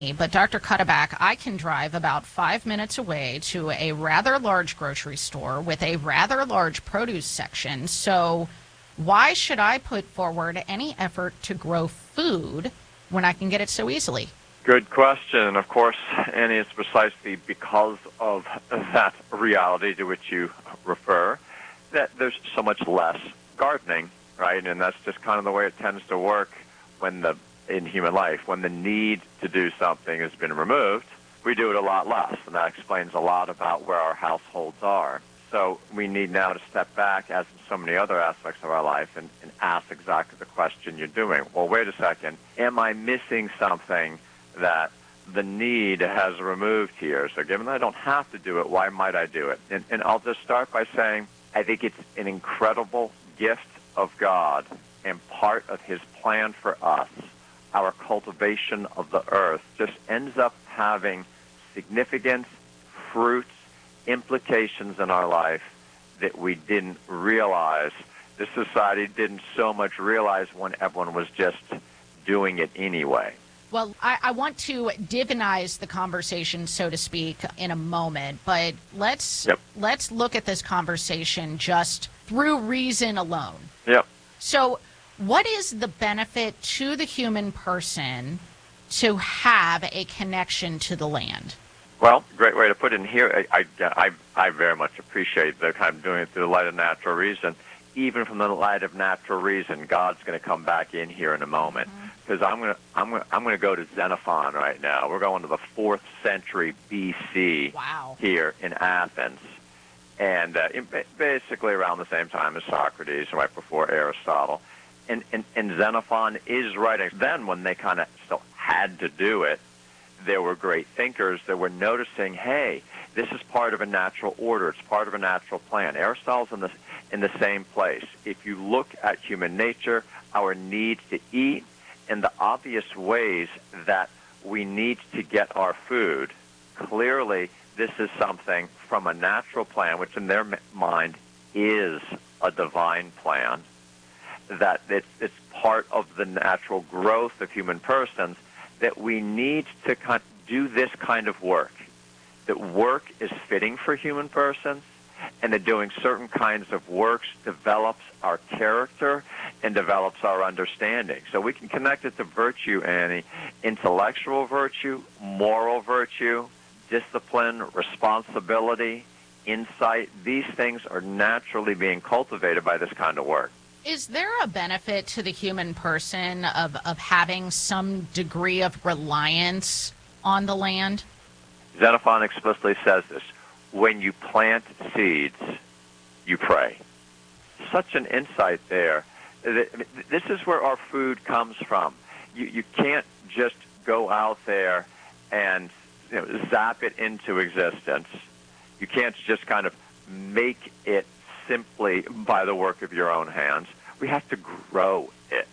But Dr. Cutterback, I can drive about 5 minutes away to a rather large grocery store with a rather large produce section. So why should I put forward any effort to grow food when I can get it so easily? Good question. Of course, and it's precisely because of that reality to which you refer that there's so much less gardening, right? And that's just kind of the way it tends to work in human life. When the need to do something has been removed, we do it a lot less, and that explains a lot about where our households are. So we need now to step back, as in so many other aspects of our life, and ask exactly the question you're doing. Well, wait a second. Am I missing something that the need has removed here? So given that I don't have to do it, why might I do it? And I'll just start by saying I think it's an incredible gift of God and part of his plan for us. Our cultivation of the earth just ends up having significant fruits, implications in our life that we didn't realize. This society didn't so much realize when everyone was just doing it anyway. Well, I want to divinize the conversation, so to speak, in a moment, but let's look at this conversation just through reason alone. Yep. So what is the benefit to the human person to have a connection to the land? Well, great way to put it in here. I very much appreciate the kind of doing it through the light of natural reason. Even from the light of natural reason, God's going to come back in here in a moment. Because I'm going to go to Xenophon right now. We're going to the 4th century BC. Wow. Here in Athens. And basically around the same time as Socrates, right before Aristotle. And Xenophon is writing. Then when they kind of still had to do it, there were great thinkers that were noticing, hey, this is part of a natural order. It's part of a natural plan. Aristotle's in the same place. If you look at human nature, our need to eat, and the obvious ways that we need to get our food, clearly this is something from a natural plan, which in their mind is a divine plan, that it's part of the natural growth of human persons, that we need to do this kind of work. That work is fitting for human persons, and that doing certain kinds of works develops our character and develops our understanding. So we can connect it to virtue, Annie, intellectual virtue, moral virtue, discipline, responsibility, insight. These things are naturally being cultivated by this kind of work. Is there a benefit to the human person of having some degree of reliance on the land? Xenophon explicitly says this. When you plant seeds, you pray. Such an insight there. This is where our food comes from. You can't just go out there and zap it into existence. You can't just kind of make it simply by the work of your own hands. We have to grow it.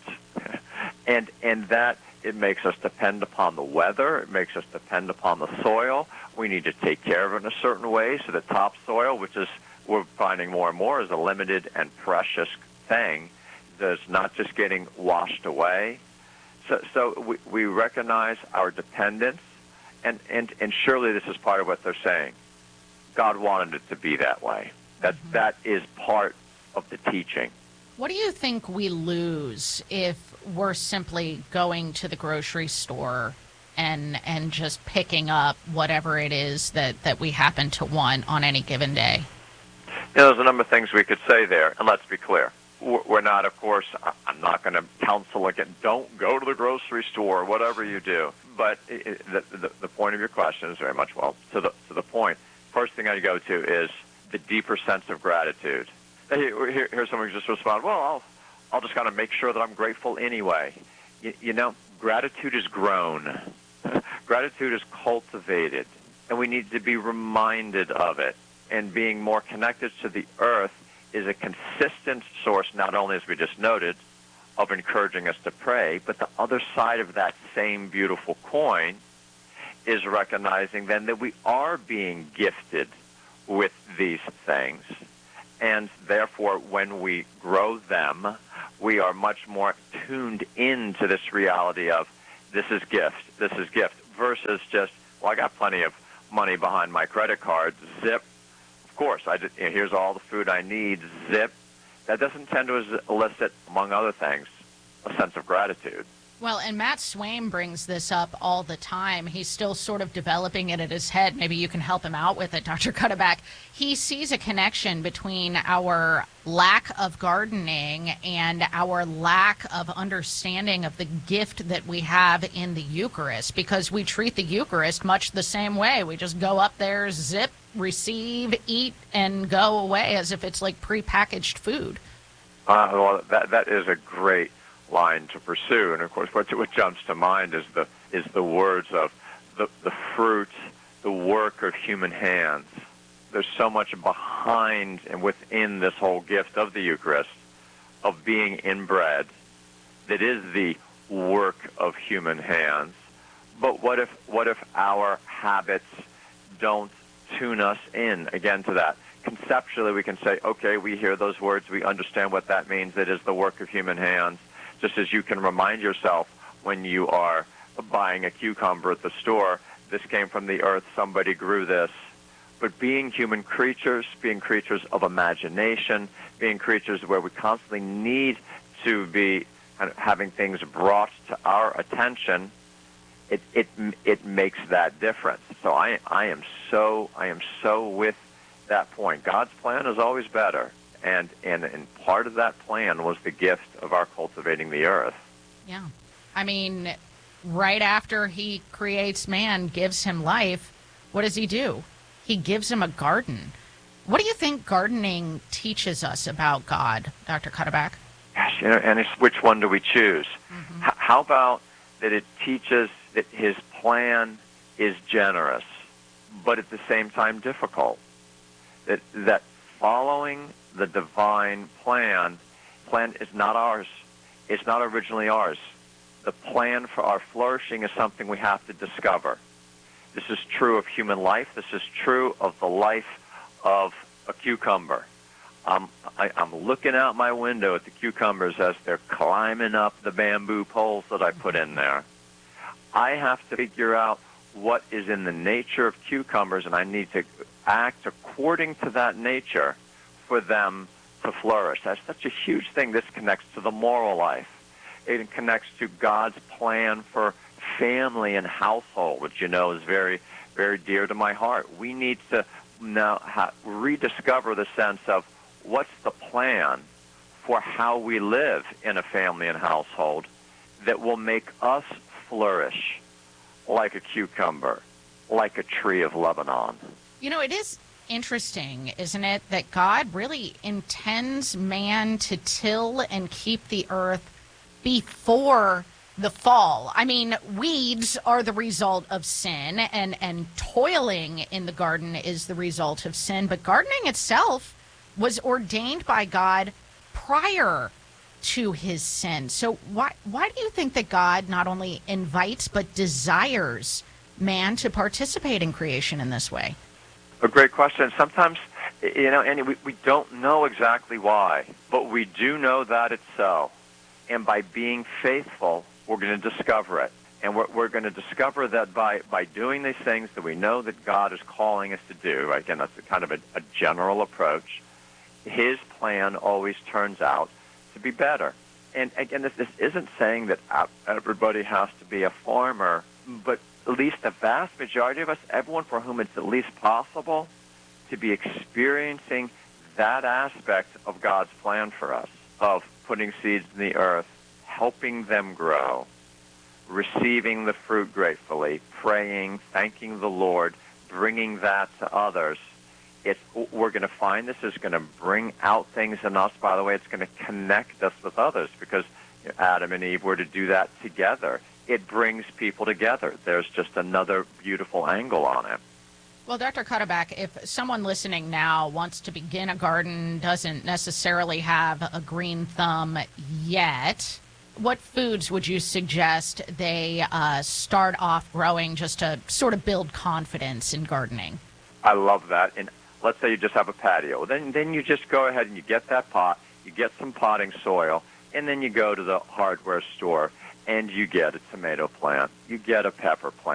and that it makes us depend upon the weather. It makes us depend upon the soil. We need to take care of it in a certain way. So the topsoil, which is we're finding more and more is a limited and precious thing, that's not just getting washed away. So we recognize our dependence, and surely this is part of what they're saying. God wanted it to be that way. That is part of the teaching. What do you think we lose if we're simply going to the grocery store and just picking up whatever it is that we happen to want on any given day? There's a number of things we could say there, and let's be clear. We're not, of course, I'm not going to counsel again, don't go to the grocery store, whatever you do. But the point of your question is very much, well, to the point. First thing I go to is the deeper sense of gratitude. Here's someone who just responded, well, I'll just kind of make sure that I'm grateful anyway. Gratitude is grown. Gratitude is cultivated, and we need to be reminded of it. And being more connected to the earth is a consistent source, not only, as we just noted, of encouraging us to pray, but the other side of that same beautiful coin is recognizing then that we are being gifted with these things. And therefore, when we grow them, we are much more tuned into this reality of this is gift versus just, well, I got plenty of money behind my credit card, zip. Of course, here's all the food I need, zip. That doesn't tend to elicit, among other things, a sense of gratitude. Well, and Matt Swaim brings this up all the time. He's still sort of developing it in his head. Maybe you can help him out with it, Dr. Cuddeback. He sees a connection between our lack of gardening and our lack of understanding of the gift that we have in the Eucharist, because we treat the Eucharist much the same way. We just go up there, zip, receive, eat, and go away as if it's like prepackaged food. Well, that is a great line to pursue, and of course, what jumps to mind is the words of the fruit, the work of human hands. There's so much behind and within this whole gift of the Eucharist, of being in bread, that is the work of human hands. But what if our habits don't tune us in again to that? Conceptually, we can say, okay, we hear those words, we understand what that means. It is the work of human hands. Just as you can remind yourself when you are buying a cucumber at the store, this came from the earth, somebody grew this. But being human creatures, being creatures of imagination, being creatures where we constantly need to be kind of having things brought to our attention, it makes that difference. So I am so with that point. God's plan is always better. And part of that plan was the gift of our cultivating the earth. Yeah. I mean, right after he creates man, gives him life, what does he do? He gives him a garden. What do you think gardening teaches us about God, Dr. Cuddeback? Gosh, and it's which one do we choose? Mm-hmm. How about that it teaches that his plan is generous, but at the same time difficult? That following the divine plan is not ours. It's not originally ours. The plan for our flourishing is something we have to discover. This is true of human life. This is true of the life of a cucumber. I'm looking out my window at the cucumbers as they're climbing up the bamboo poles that I put in there. I have to figure out what is in the nature of cucumbers, and I need to act according to that nature for them to flourish. That's such a huge thing. This connects to the moral life. It connects to God's plan for family and household, which is very, very dear to my heart. We need to now rediscover the sense of what's the plan for how we live in a family and household that will make us flourish like a cucumber, like a tree of Lebanon. It is interesting, isn't it, that God really intends man to till and keep the earth before the fall. I mean, weeds are the result of sin, and toiling in the garden is the result of sin, but gardening itself was ordained by God prior to his sin. So why do you think that God not only invites but desires man to participate in creation in this way? A great question. Sometimes, Annie, we don't know exactly why, but we do know that it's so. And by being faithful, we're going to discover it. And we're going to discover that by doing these things that we know that God is calling us to do. Again, that's kind of a general approach. His plan always turns out to be better. And again, this isn't saying that everybody has to be a farmer, but at least the vast majority of us, everyone for whom it's at least possible, to be experiencing that aspect of God's plan for us, of putting seeds in the earth, helping them grow, receiving the fruit gratefully, praying, thanking the Lord, bringing that to others. We're going to find this is going to bring out things in us. By the way, it's going to connect us with others because Adam and Eve were to do that together. It brings people together. There's just another beautiful angle on it. Well, Dr. Cuddeback, if someone listening now wants to begin a garden, doesn't necessarily have a green thumb yet, what foods would you suggest they start off growing just to sort of build confidence in gardening? I love that. And let's say you just have a patio. Then you just go ahead and you get that pot, you get some potting soil, and then you go to the hardware store and you get a tomato plant, you get a pepper plant,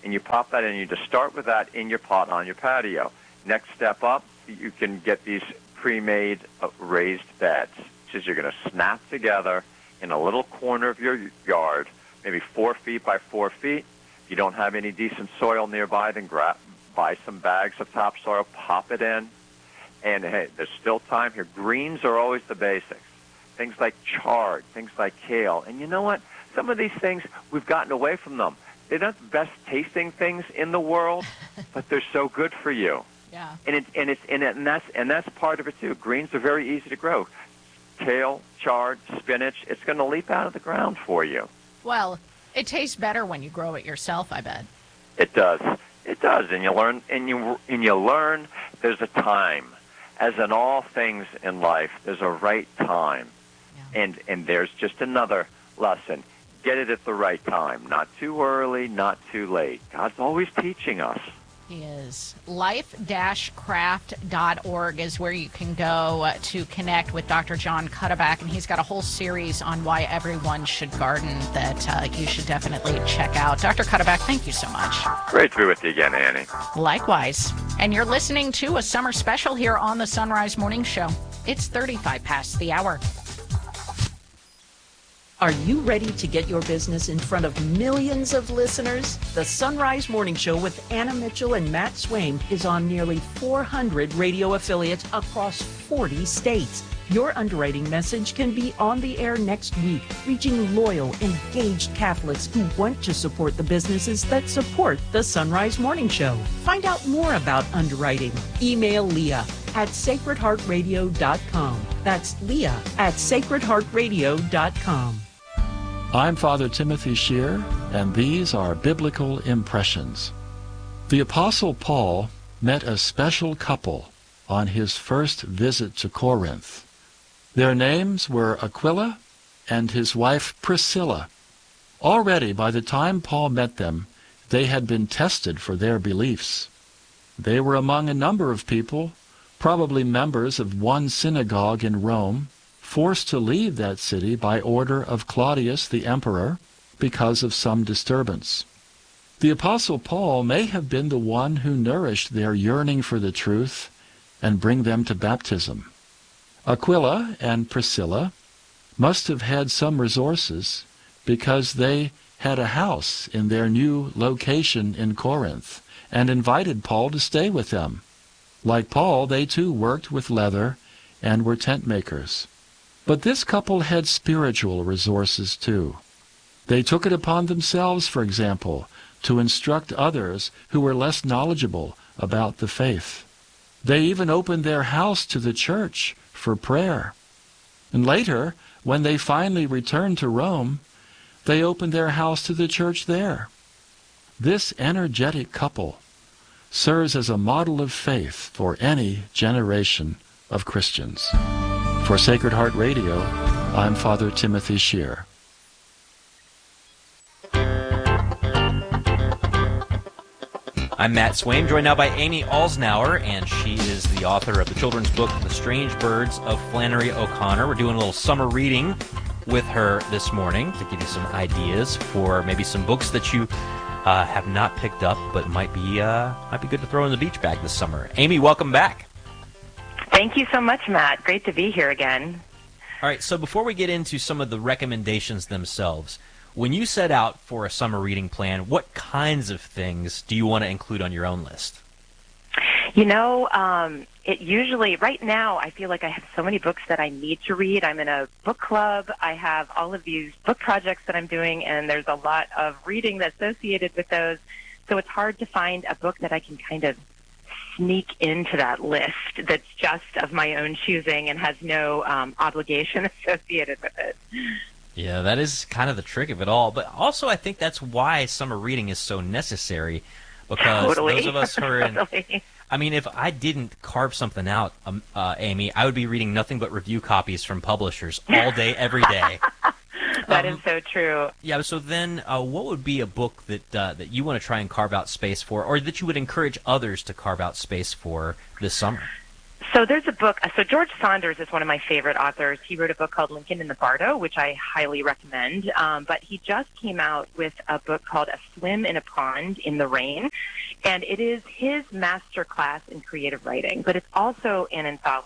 and you pop that in. You just start with that in your pot on your patio. Next step up, you can get these pre-made raised beds, which is you're going to snap together in a little corner of your yard, maybe 4 feet by 4 feet. If you don't have any decent soil nearby, then buy some bags of topsoil, pop it in, and hey, there's still time here. Greens are always the basics. Things like chard, things like kale. And you know what? Some of these things, we've gotten away from them. They're not the best tasting things in the world, but they're so good for you. Yeah. And that's part of it too. Greens are very easy to grow. Kale, chard, spinach, it's going to leap out of the ground for you. Well, it tastes better when you grow it yourself, I bet. It does. It does. And you learn there's a time. As in all things in life, there's a right time. Yeah. And there's just another lesson. Get it at the right time. Not too early, not too late. God's always teaching us. He is. Life-craft.org is where you can go to connect with Dr. John Cuddeback, and he's got a whole series on why everyone should garden that you should definitely check out. Dr. Cuddeback, thank you so much. Great to be with you again, Annie. Likewise. And you're listening to a summer special here on the Sunrise Morning Show. It's 35 past the hour. Are you ready to get your business in front of millions of listeners? The Sunrise Morning Show with Anna Mitchell and Matt Swaim is on nearly 400 radio affiliates across 40 states. Your underwriting message can be on the air next week, reaching loyal, engaged Catholics who want to support the businesses that support the Sunrise Morning Show. Find out more about underwriting. Email Leah at sacredheartradio.com. That's Leah at sacredheartradio.com. I'm Father Timothy Shear, and these are Biblical Impressions. The Apostle Paul met a special couple on his first visit to Corinth. Their names were Aquila and his wife Priscilla. Already, by the time Paul met them, they had been tested for their beliefs. They were among a number of people, probably members of one synagogue in Rome, forced to leave that city by order of Claudius the emperor because of some disturbance. The Apostle Paul may have been the one who nourished their yearning for the truth and bring them to baptism. Aquila and Priscilla must have had some resources because they had a house in their new location in Corinth and invited Paul to stay with them. Like Paul, they too worked with leather and were tent makers. But this couple had spiritual resources too. They took it upon themselves, for example, to instruct others who were less knowledgeable about the faith. They even opened their house to the church for prayer. And later, when they finally returned to Rome, they opened their house to the church there. This energetic couple serves as a model of faith for any generation of Christians. For Sacred Heart Radio, I'm Father Timothy Shear. I'm Matt Swaim, joined now by Amy Alsnauer, and she is the author of the children's book, The Strange Birds of Flannery O'Connor. We're doing a little summer reading with her this morning to give you some ideas for maybe some books that you have not picked up but might be good to throw in the beach bag this summer. Amy, welcome back. Thank you so much, Matt. Great to be here again. All right, so before we get into some of the recommendations themselves, when you set out for a summer reading plan, what kinds of things do you want to include on your own list? You know, it usually, right now, I feel like I have so many books that I need to read. I'm in a book club. I have all of these book projects that I'm doing, and there's a lot of reading that's associated with those. So it's hard to find a book that I can kind of sneak into that list that's just of my own choosing and has no obligation associated with it. Yeah, that is kind of the trick of it all. But also, I think that's why summer reading is so necessary, because those of us who are in... I mean, if I didn't carve something out, Amy, I would be reading nothing but review copies from publishers all day, every day. That is so true. Yeah, so then what would be a book that you want to try and carve out space for, or that you would encourage others to carve out space for this summer? So there's a book. So George Saunders is one of my favorite authors. He wrote a book called Lincoln in the Bardo, which I highly recommend. But he just came out with a book called A Swim in a Pond in the Rain. And it is his master class in creative writing, but it's also an anthology.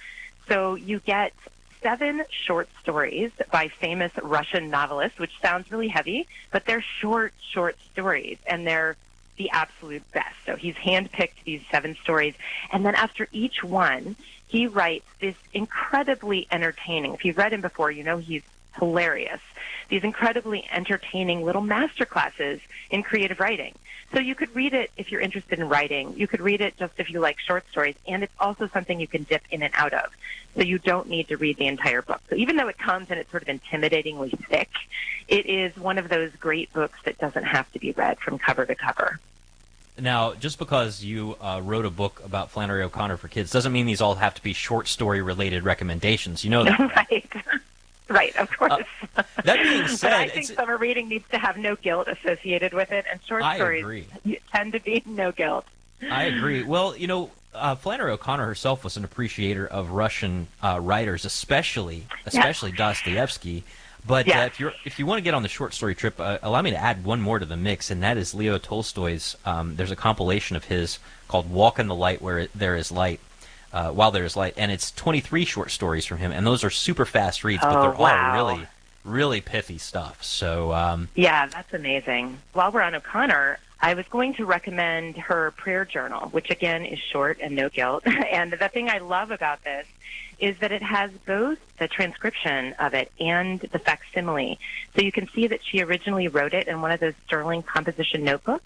So you get 7 short stories by famous Russian novelists, which sounds really heavy, but they're short stories, and they're the absolute best. So he's handpicked these 7 stories, and then after each one, he writes this incredibly entertaining, if you've read him before, you know he's hilarious, these incredibly entertaining little masterclasses in creative writing. So you could read it if you're interested in writing. You could read it just if you like short stories, and it's also something you can dip in and out of. So you don't need to read the entire book. So even though it comes and it's sort of intimidatingly thick, it is one of those great books that doesn't have to be read from cover to cover. Now, just because you wrote a book about Flannery O'Connor for kids doesn't mean these all have to be short story-related recommendations. You know that, right? Right, of course. That being said, but I think summer reading needs to have no guilt associated with it, and short stories tend to be no guilt. I agree. Well, you know, Flannery O'Connor herself was an appreciator of Russian writers, especially Dostoevsky. But if you want to get on the short story trip, allow me to add one more to the mix, and that is Leo Tolstoy's. There's a compilation of his called "Walk in the Light Where There Is Light." While There Is Light, and it's 23 short stories from him, and those are super fast reads, but they're all really, really pithy stuff. So yeah, that's amazing. While we're on O'Connor, I was going to recommend her prayer journal, which again is short and no guilt. And the thing I love about this is that it has both the transcription of it and the facsimile. So you can see that she originally wrote it in one of those sterling composition notebooks,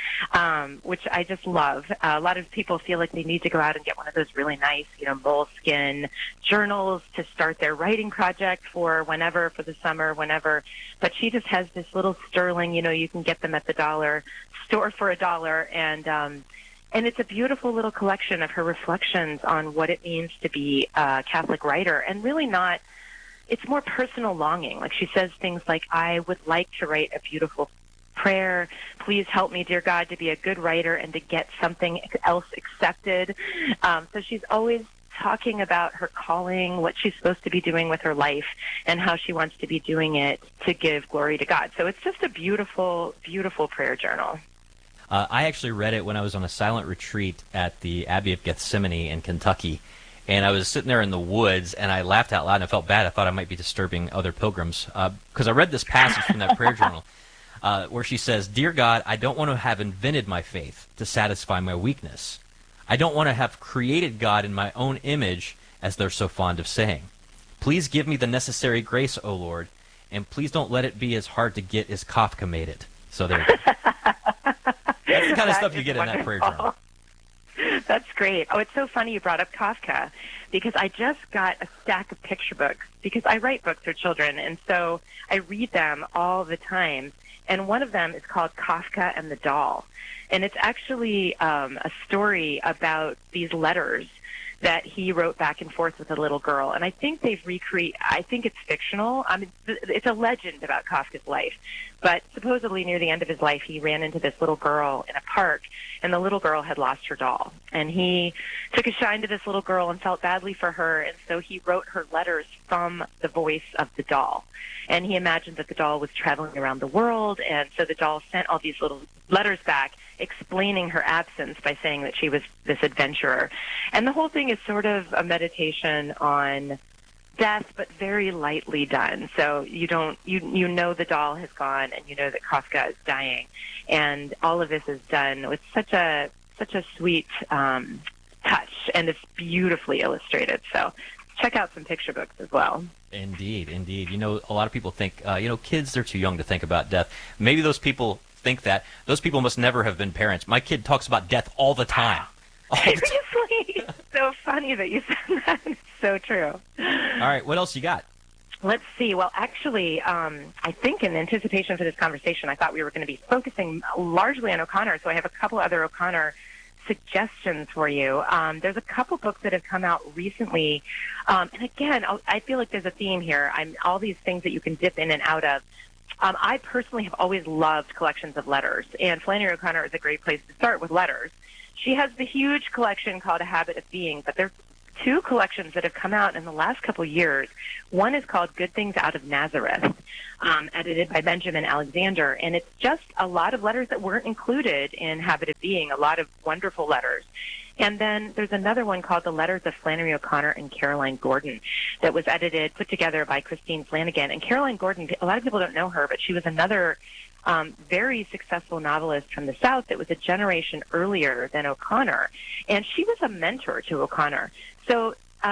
which I just love. A lot of people feel like they need to go out and get one of those really nice, moleskin journals to start their writing project for whenever, for the summer, whenever. But she just has this little sterling, you can get them at the dollar store for $1, and it's a beautiful little collection of her reflections on what it means to be a Catholic writer, and really not, it's more personal longing. Like she says things like, I would like to write a beautiful prayer. Please help me, dear God, to be a good writer and to get something else accepted. So she's always talking about her calling, what she's supposed to be doing with her life, and how she wants to be doing it to give glory to God. So it's just a beautiful, beautiful prayer journal. I actually read it when I was on a silent retreat at the Abbey of Gethsemane in Kentucky, and I was sitting there in the woods, and I laughed out loud, and I felt bad. I thought I might be disturbing other pilgrims, because I read this passage from that prayer journal where she says, Dear God, I don't want to have invented my faith to satisfy my weakness. I don't want to have created God in my own image, as they're so fond of saying. Please give me the necessary grace, O Lord, and please don't let it be as hard to get as Kafka made it. So there you go. That's the kind of stuff you get wonderful. In that prayer journal. That's great. Oh, it's so funny you brought up Kafka, because I just got a stack of picture books, because I write books for children, and so I read them all the time. And one of them is called Kafka and the Doll. And it's actually a story about these letters that he wrote back and forth with a little girl. And I think they've recreated, I think it's fictional. I mean, it's a legend about Kafka's life. But supposedly near the end of his life, he ran into this little girl in a park, and the little girl had lost her doll. And he took a shine to this little girl and felt badly for her, and so he wrote her letters from the voice of the doll. And he imagined that the doll was traveling around the world, and so the doll sent all these little letters back explaining her absence by saying that she was this adventurer. And the whole thing is sort of a meditation on death, but very lightly done. So you know the doll has gone, and you know that Kafka is dying, and all of this is done with such a sweet touch, and it's beautifully illustrated. So check out some picture books as well. Indeed, indeed. A lot of people think, kids, they're too young to think about death. Maybe those people think that. Those people must never have been parents. My kid talks about death all the time. Seriously? So funny that you said that. It's so true. All right, what else you got? Let's see. Well, actually, I think in anticipation for this conversation, I thought we were going to be focusing largely on O'Connor, so I have a couple other O'Connor suggestions for you. There's a couple books that have come out recently, and again, I feel like there's a theme here. All these things that you can dip in and out of. I personally have always loved collections of letters, and Flannery O'Connor is a great place to start with letters. She has the huge collection called A Habit of Being, but there's two collections that have come out in the last couple years. One is called Good Things Out of Nazareth, edited by Benjamin Alexander, and it's just a lot of letters that weren't included in Habit of Being, a lot of wonderful letters. And then there's another one called The Letters of Flannery O'Connor and Caroline Gordon that was put together by Christine Flanagan. And Caroline Gordon, a lot of people don't know her, but she was another very successful novelist from the South that was a generation earlier than O'Connor. And she was a mentor to O'Connor. So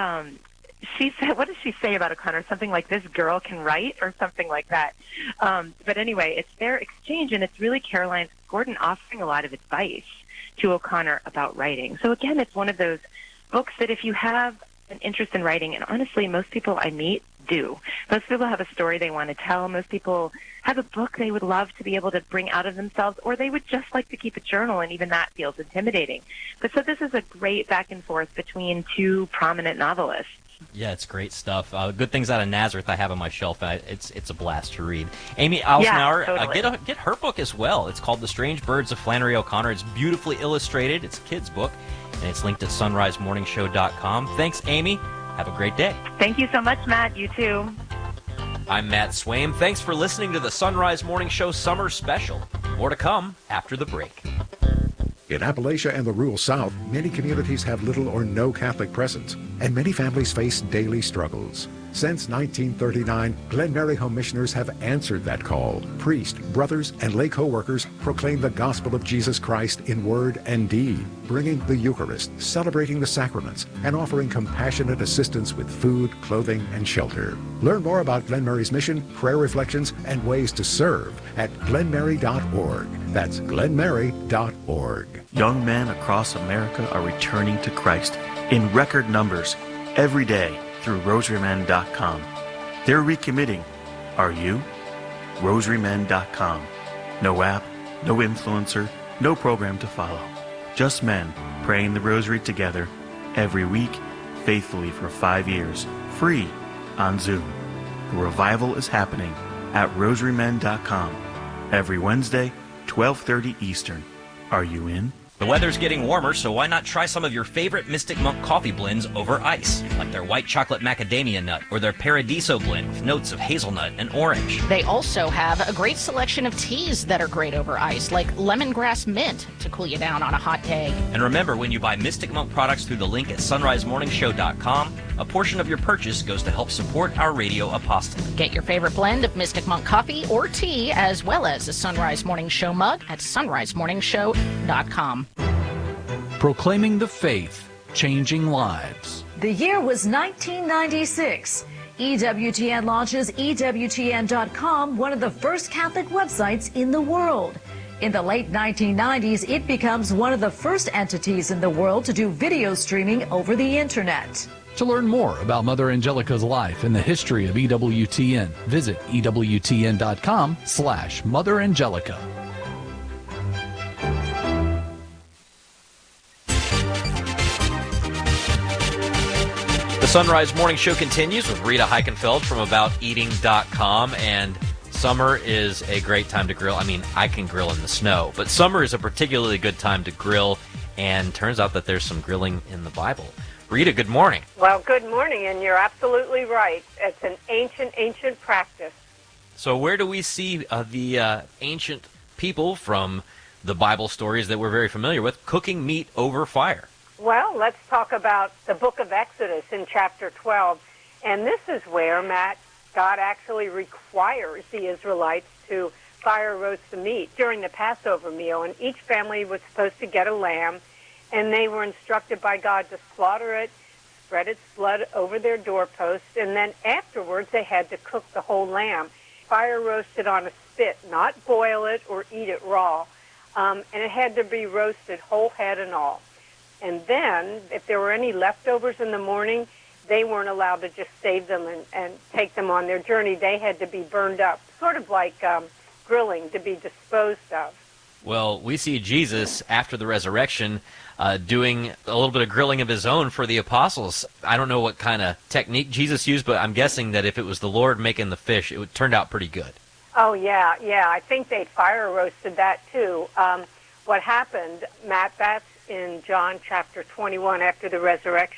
she said, what does she say about O'Connor? Something like, this girl can write, or something like that. But anyway, it's their exchange, and it's really Caroline Gordon offering a lot of advice to O'Connor about writing. So again, it's one of those books that if you have an interest in writing, and honestly, most people I meet do. Most people have a story they want to tell. Most people have a book they would love to be able to bring out of themselves, or they would just like to keep a journal, and even that feels intimidating. But so this is a great back and forth between two prominent novelists. Yeah, it's great stuff. Good Things Out of Nazareth I have on my shelf. It's a blast to read. Amy Alsnauer, totally. Get her book as well. It's called The Strange Birds of Flannery O'Connor. It's beautifully illustrated. It's a kid's book, and it's linked at sunrisemorningshow.com. Thanks, Amy. Have a great day. Thank you so much, Matt. You too. I'm Matt Swaim. Thanks for listening to the Sunrise Morning Show Summer Special. More to come after the break. In Appalachia and the rural South, many communities have little or no Catholic presence, and many families face daily struggles. Since 1939, Glen Mary Home Missioners have answered that call. Priests, brothers, and lay co-workers proclaim the gospel of Jesus Christ in word and deed, bringing the Eucharist, celebrating the sacraments, and offering compassionate assistance with food, clothing, and shelter. Learn more about Glen Mary's mission, prayer reflections, and ways to serve at glenmary.org. That's glenmary.org. Young men across America are returning to Christ in record numbers every day through rosarymen.com. They're recommitting. Are you? rosarymen.com. No app, no influencer, no program to follow. Just men praying the rosary together every week, faithfully for 5 years, free on Zoom. The revival is happening at rosarymen.com every Wednesday, 12:30 Eastern. Are you in? The weather's getting warmer, so why not try some of your favorite Mystic Monk coffee blends over ice, like their white chocolate macadamia nut or their Paradiso blend with notes of hazelnut and orange. They also have a great selection of teas that are great over ice, like lemongrass mint to cool you down on a hot day. And remember, when you buy Mystic Monk products through the link at sunrisemorningshow.com, a portion of your purchase goes to help support our radio apostolate. Get your favorite blend of Mystic Monk coffee or tea, as well as a Sunrise Morning Show mug at sunrisemorningshow.com. Proclaiming the faith, changing lives. The year was 1996. EWTN launches EWTN.com, one of the first Catholic websites in the world. In the late 1990s, it becomes one of the first entities in the world to do video streaming over the internet. To learn more about Mother Angelica's life and the history of EWTN, visit EWTN.com/Mother Angelica. The Sunrise Morning Show continues with Rita Heichenfeld from AboutEating.com, and summer is a great time to grill. I mean, I can grill in the snow, but summer is a particularly good time to grill, and turns out that there's some grilling in the Bible. Rita, good morning. Well, good morning, and you're absolutely right. It's an ancient practice. So where do we see the ancient people from the Bible stories that we're very familiar with cooking meat over fire? Well, let's talk about the book of Exodus in chapter 12. And this is where, Matt, God actually requires the Israelites to fire roast the meat during the Passover meal. And each family was supposed to get a lamb, and they were instructed by God to slaughter it, spread its blood over their doorposts, and then afterwards they had to cook the whole lamb, fire roasted on a spit, not boil it or eat it raw. And it had to be roasted whole head and all. And then, if there were any leftovers in the morning, they weren't allowed to just save them and take them on their journey. They had to be burned up, sort of like grilling, to be disposed of. Well, we see Jesus, after the resurrection, doing a little bit of grilling of his own for the apostles. I don't know what kind of technique Jesus used, but I'm guessing that if it was the Lord making the fish, it turned out pretty good. Oh, yeah. I think they fire roasted that, too. What happened, Matt, that's in John chapter 21 after the resurrection,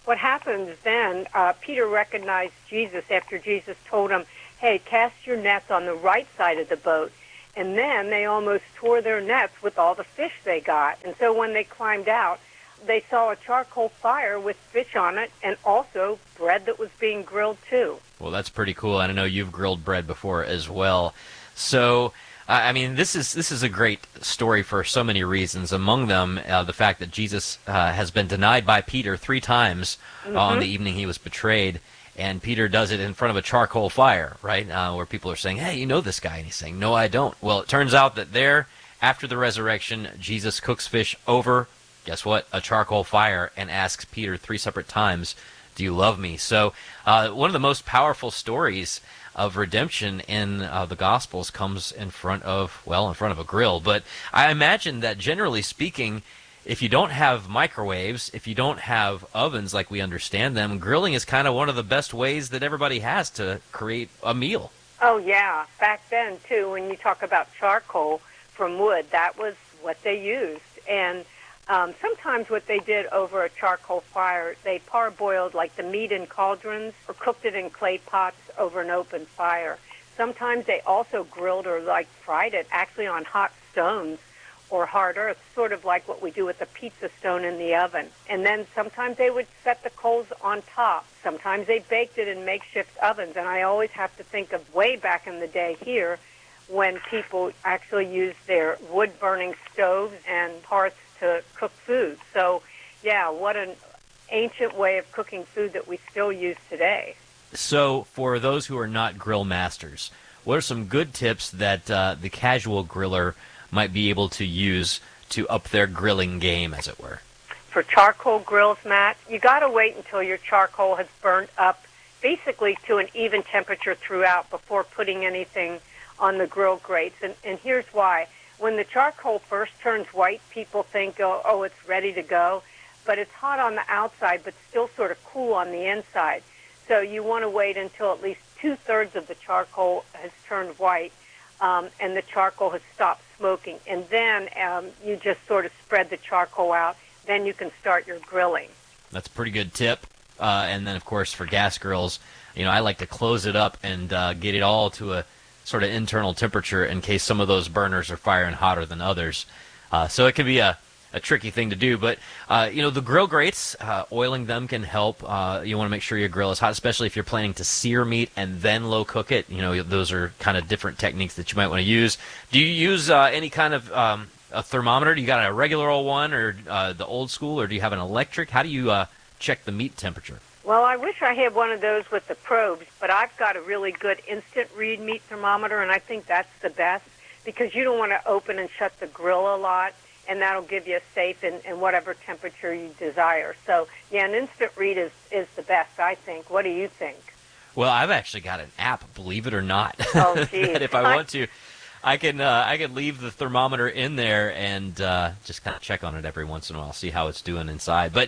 what happens then, Peter recognized Jesus after Jesus told him, hey, cast your nets on the right side of the boat. And then they almost tore their nets with all the fish they got. And so when they climbed out, they saw a charcoal fire with fish on it and also bread that was being grilled too. Well, that's pretty cool. And I know you've grilled bread before as well. So, I mean, this is a great story for so many reasons. Among them, the fact that Jesus has been denied by Peter 3 times on the evening he was betrayed. And Peter does it in front of a charcoal fire, right, where people are saying, hey, you know this guy. And he's saying, no, I don't. Well, it turns out that there, after the resurrection, Jesus cooks fish over, guess what, a charcoal fire, and asks Peter 3 separate times, do you love me? So one of the most powerful stories of redemption in the Gospels comes in front of a grill. But I imagine that generally speaking, if you don't have microwaves, if you don't have ovens like we understand them, grilling is kind of one of the best ways that everybody has to create a meal. Oh, yeah. Back then, too, when you talk about charcoal from wood, that was what they used. And sometimes what they did over a charcoal fire, they parboiled like the meat in cauldrons or cooked it in clay pots over an open fire. Sometimes they also grilled or like fried it actually on hot stones or hard earth, sort of like what we do with a pizza stone in the oven. And then sometimes they would set the coals on top. Sometimes they baked it in makeshift ovens. And I always have to think of way back in the day here when people actually used their wood-burning stoves and hearths to cook food. So, yeah, what an ancient way of cooking food that we still use today. So for those who are not grill masters, what are some good tips that the casual griller might be able to use to up their grilling game, as it were? For charcoal grills, Matt, you got to wait until your charcoal has burnt up basically to an even temperature throughout before putting anything on the grill grates. And here's why. When the charcoal first turns white, people think, oh, it's ready to go. But it's hot on the outside, but still sort of cool on the inside. So you want to wait until at least 2/3 of the charcoal has turned white and the charcoal has stopped smoking. And then you just sort of spread the charcoal out. Then you can start your grilling. That's a pretty good tip. And then, of course, for gas grills, I like to close it up and get it all to a sort of internal temperature in case some of those burners are firing hotter than others. So it can be a tricky thing to do. But, the grill grates, oiling them can help. You want to make sure your grill is hot, especially if you're planning to sear meat and then low cook it. Those are kind of different techniques that you might want to use. Do you use any kind of a thermometer? Do you got a regular old one or the old school, or do you have an electric? How do you check the meat temperature? Well, I wish I had one of those with the probes, but I've got a really good instant read meat thermometer, and I think that's the best because you don't want to open and shut the grill a lot, and that'll give you a safe in whatever temperature you desire. So, yeah, an instant read is the best, I think. What do you think? Well, I've actually got an app, believe it or not, oh, geez. that if I want to, I can leave the thermometer in there and just kind of check on it every once in a while, see how it's doing inside. But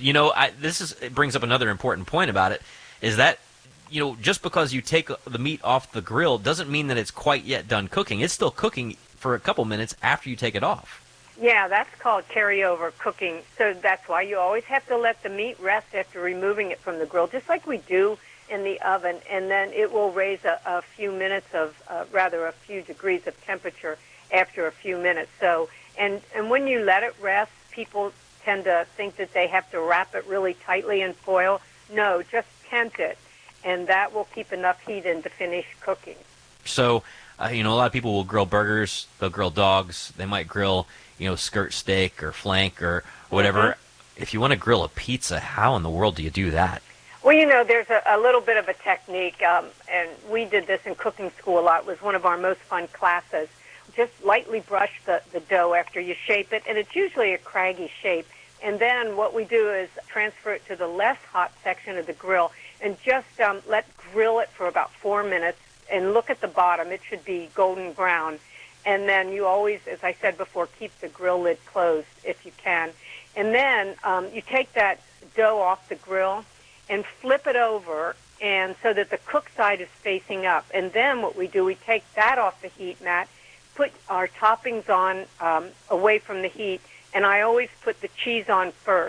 it brings up another important point about it, is that just because you take the meat off the grill doesn't mean that it's quite yet done cooking. It's still cooking for a couple minutes after you take it off. Yeah, that's called carryover cooking. So that's why you always have to let the meat rest after removing it from the grill, just like we do in the oven, and then it will raise a few minutes of, a few degrees of temperature after a few minutes. So, and when you let it rest, people tend to think that they have to wrap it really tightly in foil. No, just tent it, and that will keep enough heat in to finish cooking. So, a lot of people will grill burgers, they'll grill dogs, they might grill, skirt steak or flank or whatever. Mm-hmm. If you want to grill a pizza, how in the world do you do that? Well, there's a little bit of a technique, and we did this in cooking school a lot. It was one of our most fun classes. Just lightly brush the dough after you shape it, and it's usually a craggy shape. And then what we do is transfer it to the less hot section of the grill and just grill it for about 4 minutes and look at the bottom. It should be golden brown. And then you always, as I said before, keep the grill lid closed if you can. And then you take that dough off the grill and flip it over, and so that the cook side is facing up. And then what we do, we take that off the heat, Matt, put our toppings on away from the heat, and I always put the cheese on first.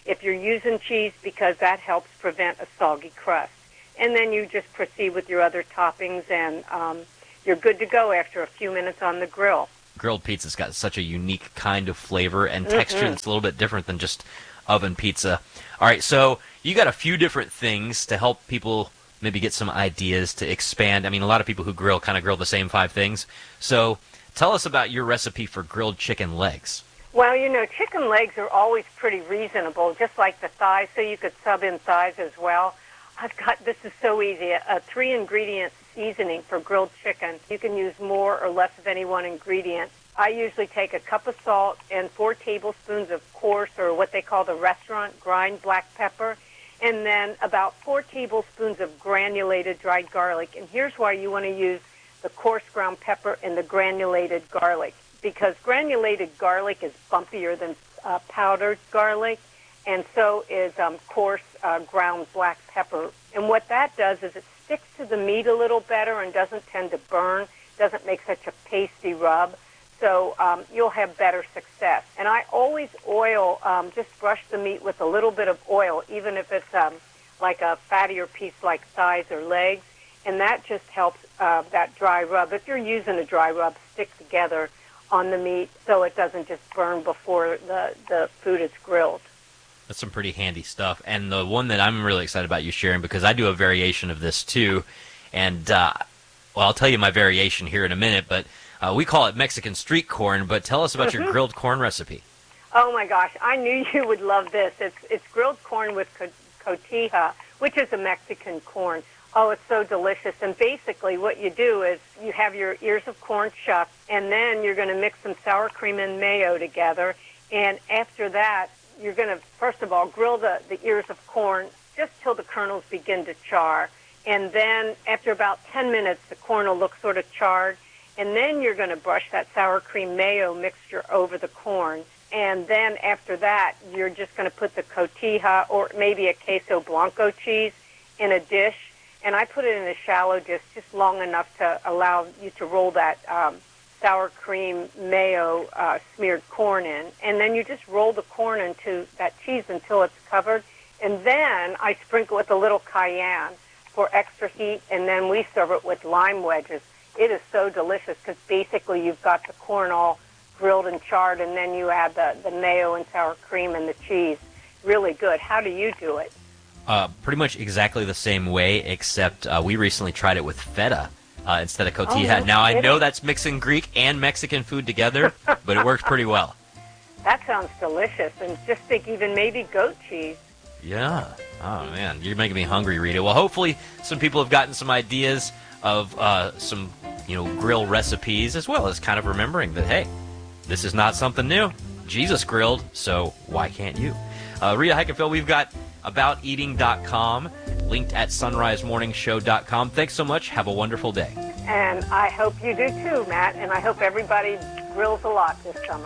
if you're using cheese, because that helps prevent a soggy crust. And then you just proceed with your other toppings, and you're good to go after a few minutes on the grill. Grilled pizza's got such a unique kind of flavor and texture that's a little bit different than just oven pizza. All right, so you got a few different things to help people maybe get some ideas to expand. I mean, a lot of people who grill kind of grill the same 5 things. So tell us about your recipe for grilled chicken legs. Well, chicken legs are always pretty reasonable, just like the thighs, so you could sub in thighs as well. This is so easy, a 3-ingredient seasoning for grilled chicken. You can use more or less of any one ingredient. I usually take a cup of salt and 4 tablespoons of coarse, or what they call the restaurant grind black pepper, and then about 4 tablespoons of granulated dried garlic. And here's why you want to use the coarse ground pepper and the granulated garlic, because granulated garlic is bumpier than powdered garlic, and so is coarse ground black pepper. And what that does is it sticks to the meat a little better and doesn't tend to burn, doesn't make such a pasty rub, so you'll have better success. And I always oil, just brush the meat with a little bit of oil, even if it's like a fattier piece like thighs or legs, and that just helps that dry rub. If you're using a dry rub, stick together on the meat so it doesn't just burn before the food is grilled. That's some pretty handy stuff. And the one that I'm really excited about you sharing, because I do a variation of this too, and I'll tell you my variation here in a minute, but we call it Mexican street corn. But tell us about your grilled corn recipe. Oh my gosh, I knew you would love this. It's grilled corn with cotija, which is a Mexican corn. Oh, it's so delicious. And basically what you do is you have your ears of corn shucked, and then you're going to mix some sour cream and mayo together. And after that, you're going to, first of all, grill the ears of corn just till the kernels begin to char. And then after about 10 minutes, the corn will look sort of charred. And then you're going to brush that sour cream mayo mixture over the corn. And then after that, you're just going to put the cotija or maybe a queso blanco cheese in a dish. And I put it in a shallow dish just long enough to allow you to roll that sour cream mayo smeared corn in. And then you just roll the corn into that cheese until it's covered. And then I sprinkle with a little cayenne for extra heat, and then we serve it with lime wedges. It is so delicious because basically you've got the corn all grilled and charred, and then you add the mayo and sour cream and the cheese. Really good. How do you do it? Pretty much exactly the same way, except we recently tried it with feta instead of cotija. Oh, now, I know that's mixing Greek and Mexican food together, but it works pretty well. That sounds delicious. And just think even maybe goat cheese. Yeah. Oh, man. You're making me hungry, Rita. Well, hopefully some people have gotten some ideas of some, grill recipes, as well as kind of remembering that, hey, this is not something new. Jesus grilled, so why can't you? Rita Heikenfeld, we've got abouteating.com, linked at sunrisemorningshow.com. Thanks so much. Have a wonderful day. And I hope you do too, Matt, and I hope everybody grills a lot this summer.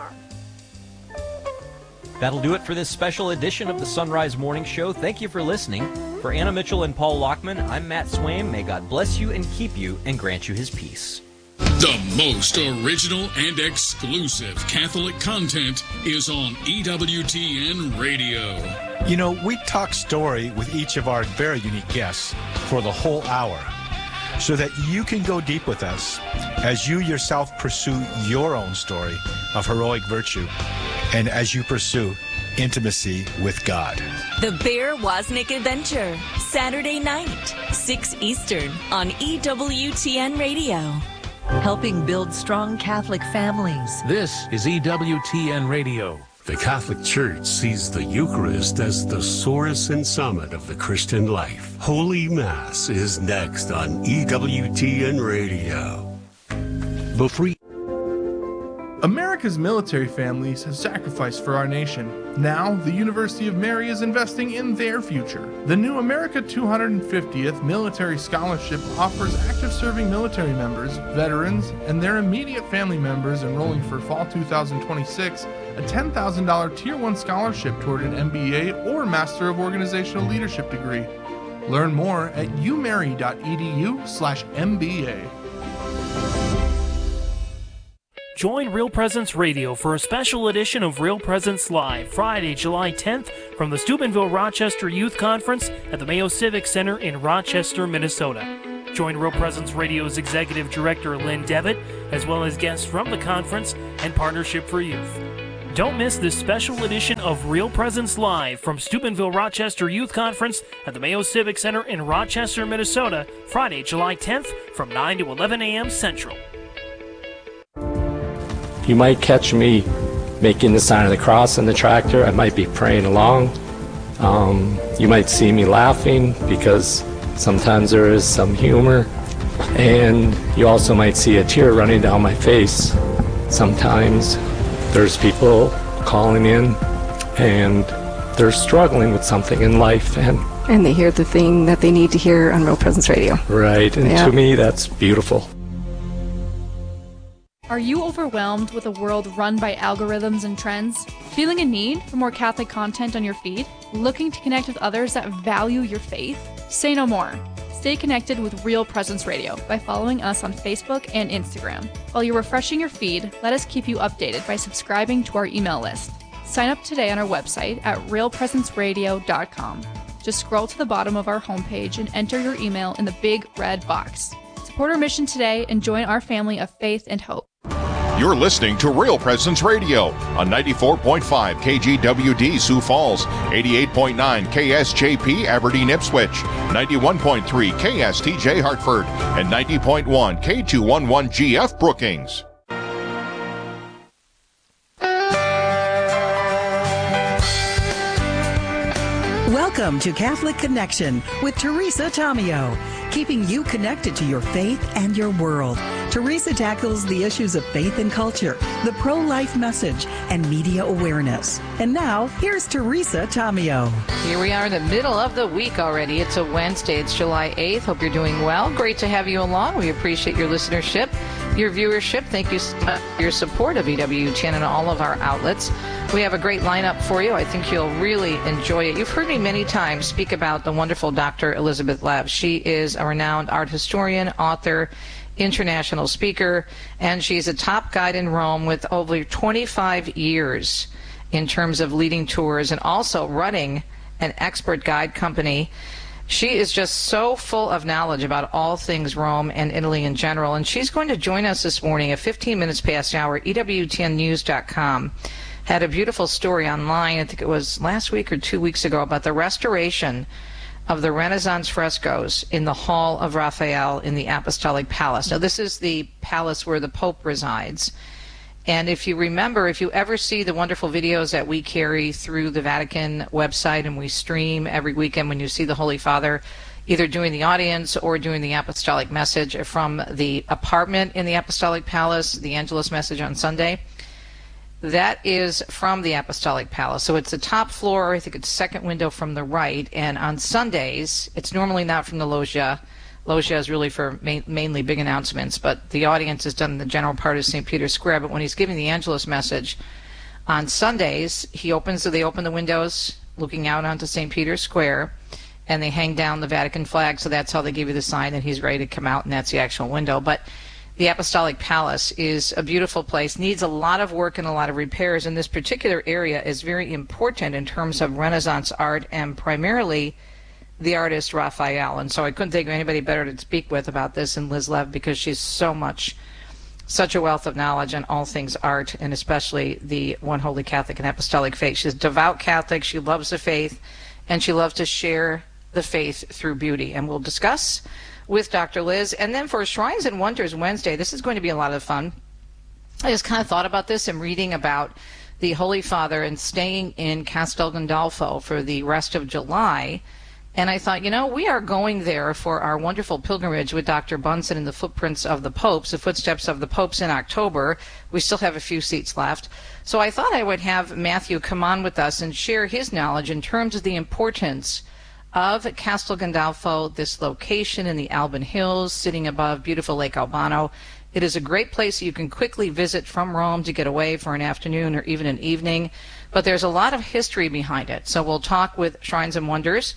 That'll do it for this special edition of the Sunrise Morning Show. Thank you for listening. For Anna Mitchell and Paul Lockman, I'm Matt Swaim. May God bless you and keep you and grant you his peace. The most original and exclusive Catholic content is on EWTN Radio. We talk story with each of our very unique guests for the whole hour so that you can go deep with us as you yourself pursue your own story of heroic virtue and as you pursue intimacy with God. The Bear Wozniak Adventure, Saturday night, 6 Eastern on EWTN Radio. Helping build strong Catholic families. This is EWTN Radio. The Catholic Church sees the Eucharist as the source and summit of the Christian life. Holy Mass is next on EWTN Radio. The free America's military families have sacrificed for our nation. Now, the University of Mary is investing in their future. The new America 250th Military Scholarship offers active serving military members, veterans, and their immediate family members enrolling for fall 2026 a $10,000 Tier 1 scholarship toward an MBA or Master of Organizational Leadership degree. Learn more at umary.edu/MBA. Join Real Presence Radio for a special edition of Real Presence Live, Friday, July 10th, from the Steubenville Rochester Youth Conference at the Mayo Civic Center in Rochester, Minnesota. Join Real Presence Radio's Executive Director Lynn Devitt, as well as guests from the conference and Partnership for Youth. Don't miss this special edition of Real Presence Live from Steubenville Rochester Youth Conference at the Mayo Civic Center in Rochester, Minnesota, Friday, July 10th from 9 to 11 a.m. Central. You might catch me making the sign of the cross in the tractor. I might be praying along. You might see me laughing because sometimes there is some humor. And you also might see a tear running down my face. Sometimes there's people calling in and they're struggling with something in life. And they hear the thing that they need to hear on Real Presence Radio. Right, and to me that's beautiful. Are you overwhelmed with a world run by algorithms and trends? Feeling a need for more Catholic content on your feed? Looking to connect with others that value your faith? Say no more. Stay connected with Real Presence Radio by following us on Facebook and Instagram. While you're refreshing your feed, let us keep you updated by subscribing to our email list. Sign up today on our website at realpresenceradio.com. Just scroll to the bottom of our homepage and enter your email in the big red box. Support our mission today and join our family of faith and hope. You're listening to Real Presence Radio on 94.5 KGWD Sioux Falls, 88.9 KSJP Aberdeen Ipswich, 91.3 KSTJ Hartford, and 90.1 K211GF Brookings. Welcome to Catholic Connection with Teresa Tomeo, keeping you connected to your faith and your world. Teresa tackles the issues of faith and culture, the pro-life message, and media awareness. And now, here's Teresa Tomeo. Here we are in the middle of the week already. It's a Wednesday. It's July 8th. Hope you're doing well. Great to have you along. We appreciate your listenership, your viewership. Thank you for your support of EWTN and all of our outlets. We have a great lineup for you. I think you'll really enjoy it. You've heard me many times speak about the wonderful Dr. Elizabeth Lev. She is a renowned art historian, author, international speaker, and she's a top guide in Rome with over 25 years in terms of leading tours and also running an expert guide company. She is just so full of knowledge about all things Rome and Italy in general, and she's going to join us this morning at 15 minutes past the hour. EWTNnews.com had a beautiful story online, I think it was last week or 2 weeks ago, about the restoration of the Renaissance frescoes in the Hall of Raphael in the Apostolic Palace. Now, this is the palace where the Pope resides. And if you remember, if you ever see the wonderful videos that we carry through the Vatican website and we stream every weekend when you see the Holy Father either doing the audience or doing the apostolic message from the apartment in the Apostolic Palace, the Angelus message on Sunday, that is from the Apostolic Palace. So it's the top floor, I think it's second window from the right, and on Sundays, it's normally not from the loggia. Loggia is really for mainly big announcements, but the audience is done in the general part of St. Peter's Square. But when he's giving the Angelus message on Sundays, they open the windows looking out onto St. Peter's Square, and they hang down the Vatican flag, so that's how they give you the sign that he's ready to come out, and that's the actual window. But the Apostolic Palace is a beautiful place, needs a lot of work and a lot of repairs, and this particular area is very important in terms of Renaissance art and primarily the artist Raphael. And so I couldn't think of anybody better to speak with about this than Liz Lev, because she's such a wealth of knowledge on all things art, and especially the one holy Catholic and Apostolic faith. She's a devout Catholic, she loves the faith, and she loves to share the faith through beauty. And we'll discuss with Dr. Liz. And then for Shrines and Wonders Wednesday, this is going to be a lot of fun. I just kind of thought about this and reading about the Holy Father and staying in Castel Gandolfo for the rest of July. And I thought, we are going there for our wonderful pilgrimage with Dr. Bunsen in the Footprints of the Popes, the Footsteps of the Popes in October. We still have a few seats left. So I thought I would have Matthew come on with us and share his knowledge in terms of the importance of Castel Gandolfo, this location in the Alban Hills, sitting above beautiful Lake Albano. It is a great place you can quickly visit from Rome to get away for an afternoon or even an evening. but there's a lot of history behind it. So we'll talk with Shrines and Wonders,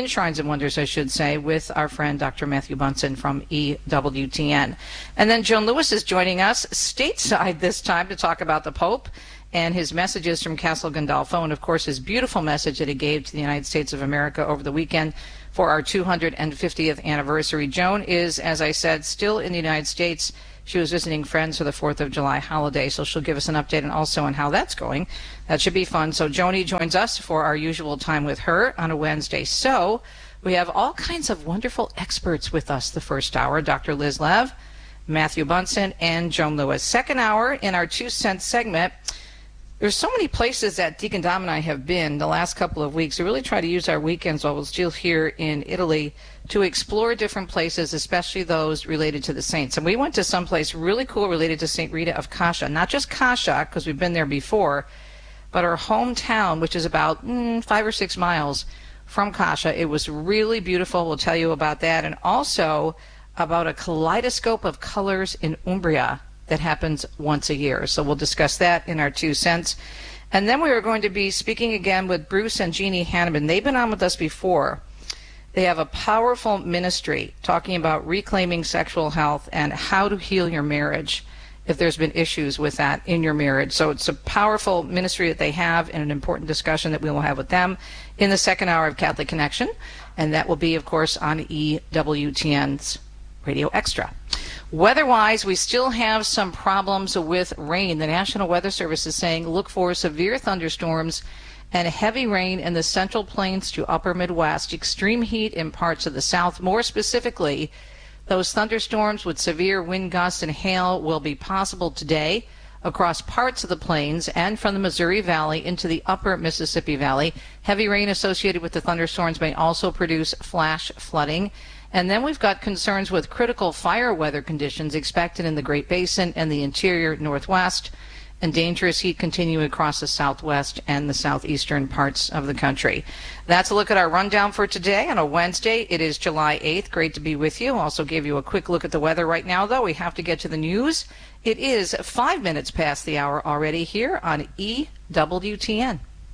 I should say, with our friend Dr. Matthew Bunson from EWTN. And then Joan Lewis is joining us stateside this time to talk about the Pope and his messages from Castle Gandolfo, and of course his beautiful message that he gave to the United States of America over the weekend for our 250th anniversary. Joan is, as I said, still in the United States. She was visiting friends for the 4th of July holiday, so she'll give us an update and also on how that's going. That should be fun. So Joni joins us for our usual time with her on a Wednesday. So we have all kinds of wonderful experts with us the first hour. Dr. Liz Lev, Matthew Bunson, and Joan Lewis. Second hour in our 2 Cents segment. There's so many places that Deacon Dom and I have been the last couple of weeks. We really try to use our weekends while we're still here in Italy to explore different places, especially those related to the saints. And we went to someplace really cool related to St. Rita of Cascia. Not just Cascia, because we've been there before, but our hometown, which is about 5 or 6 miles from Cascia. It was really beautiful. We'll tell you about that. And also about a kaleidoscope of colors in Umbria that happens once a year. So we'll discuss that in our 2 cents. And then we are going to be speaking again with Bruce and Jeannie Hanneman. They've been on with us before. They have a powerful ministry talking about reclaiming sexual health and how to heal your marriage if there's been issues with that in your marriage. So it's a powerful ministry that they have and an important discussion that we will have with them in the second hour of Catholic Connection. And that will be, of course, on EWTN's Radio Extra. Weather-wise, we still have some problems with rain. The National Weather Service is saying look for severe thunderstorms and heavy rain in the Central Plains to Upper Midwest, extreme heat in parts of the South. More specifically, those thunderstorms with severe wind gusts and hail will be possible today across parts of the plains and from the Missouri Valley into the upper Mississippi Valley. Heavy rain associated with the thunderstorms may also produce flash flooding. And then we've got concerns with critical fire weather conditions expected in the Great Basin and the interior Northwest, and dangerous heat continuing across the southwest and the southeastern parts of the country. That's a look at our rundown for today on a Wednesday. It is July 8th. Great to be with you. Also gave you a quick look at the weather right now, though. We have to get to the news. It is 5 minutes past the hour already here on EWTN.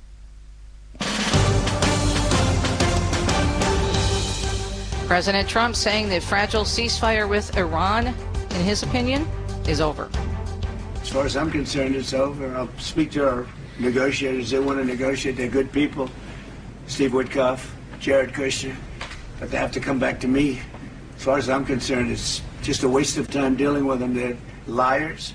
President Trump saying the fragile ceasefire with Iran, in his opinion, is over. As far as I'm concerned, it's over. I'll speak to our negotiators. They want to negotiate. They're good people. Steve Witkoff, Jared Kushner. But they have to come back to me. As far as I'm concerned, it's just a waste of time dealing with them. They're liars.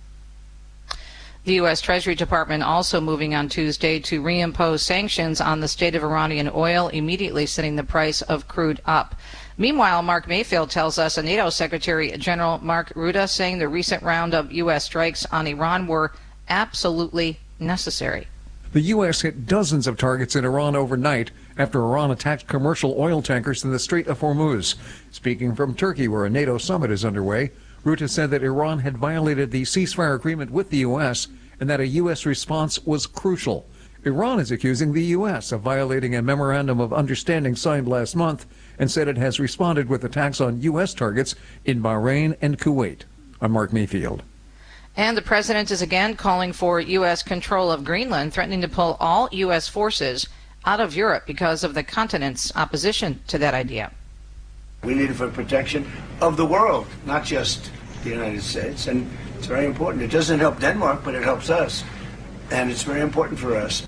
The U.S. Treasury Department also moving on Tuesday to reimpose sanctions on the state of Iranian oil, immediately sending the price of crude up. Meanwhile, Mark Mayfield tells us a NATO Secretary General Mark Rutte saying the recent round of U.S. strikes on Iran were absolutely necessary. The U.S. hit dozens of targets in Iran overnight after Iran attacked commercial oil tankers in the Strait of Hormuz. Speaking from Turkey, where a NATO summit is underway, Rutte said that Iran had violated the ceasefire agreement with the U.S. and that a U.S. response was crucial. Iran is accusing the U.S. of violating a memorandum of understanding signed last month and said it has responded with attacks on U.S. targets in Bahrain and Kuwait. I'm Mark Mayfield. And the president is again calling for U.S. control of Greenland, threatening to pull all U.S. forces out of Europe because of the continent's opposition to that idea. We need it for protection of the world, not just the United States. And it's very important. It doesn't help Denmark, but it helps us. And it's very important for us.